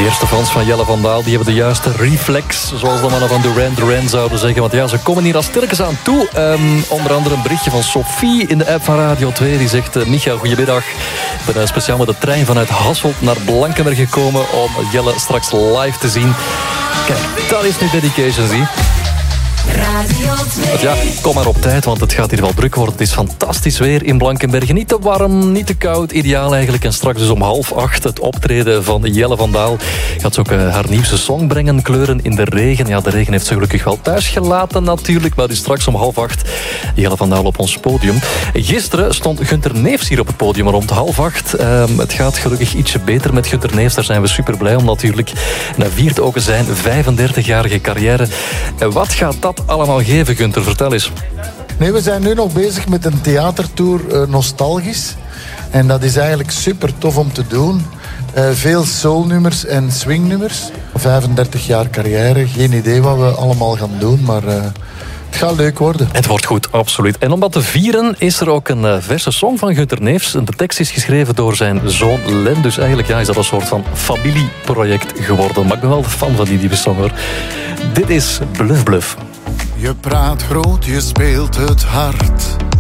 eerste fans van Jelle van Daal die hebben de juiste reflex, zoals de mannen van Duran zouden zeggen. Want ja, ze komen hier als sterkens aan toe. Onder andere een berichtje van Sophie in de app van Radio 2. Die zegt, Micha, goedemiddag. Ik ben speciaal met de trein vanuit Hasselt naar Blankenberg gekomen om Jelle straks live te zien. Kijk, dat is nu dedication, zie. Radio 2. Want ja, kom maar op tijd, want het gaat hier wel druk worden. Het is fantastisch weer in Blankenberge. Niet te warm, niet te koud, ideaal eigenlijk. En straks dus om 7:30 het optreden van Jelle van Daal. Gaat ze ook haar nieuwste song brengen, Kleuren in de regen. Ja, de regen heeft ze gelukkig wel thuis gelaten natuurlijk. Maar dus straks om 7:30 Jelle van Daal op ons podium. Gisteren stond Gunter Neefs hier op het podium rond 7:30. Het gaat gelukkig ietsje beter met Gunter Neefs. Daar zijn we super blij om natuurlijk. En hij viert ook zijn 35-jarige carrière. En wat gaat dat allemaal geven, Gunter? Vertel eens. Nee, we zijn nu nog bezig met een theatertour nostalgisch. En dat is eigenlijk super tof om te doen. Veel soulnummers en swingnummers. 35 jaar carrière. Geen idee wat we allemaal gaan doen, maar het gaat leuk worden. Het wordt goed, absoluut. En om dat te vieren is er ook een verse song van Gunter Neefs. De tekst is geschreven door zijn zoon Len. Dus eigenlijk is dat een soort van familieproject geworden. Maar ik ben wel de fan van die nieuwe song, hoor. Dit is Bluff Bluff. Je praat groot, je speelt het hard.